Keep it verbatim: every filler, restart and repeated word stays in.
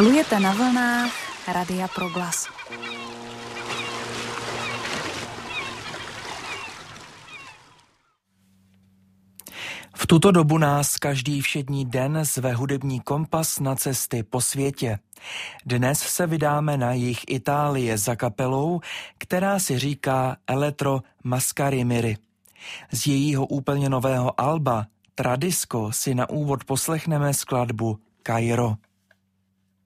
Plujete na vlnách Radia Proglas. V tuto dobu nás každý všední den zve hudební kompas na cesty po světě. Dnes se vydáme na jih Itálie za kapelou, která si říká Eletro Mascarimiri. Z jejího úplně nového alba Tradisco si na úvod poslechneme skladbu Cairo.